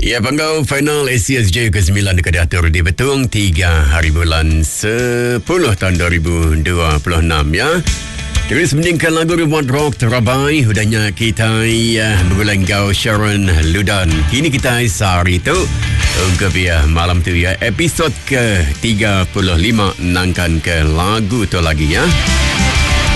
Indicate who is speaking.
Speaker 1: Ya, Panggau final ACSJ ke-9 dekat diatur di Betung 3 hari bulan 10 tahun 2026 ya. Terus meningkat lagu Remote Rock Terabai. Hudahnya kita berbulan gau Sharon Ludan. Kini kita sehari tu ke malam tu ya. Episod ke-35 nangkan ke lagu tu lagi ya.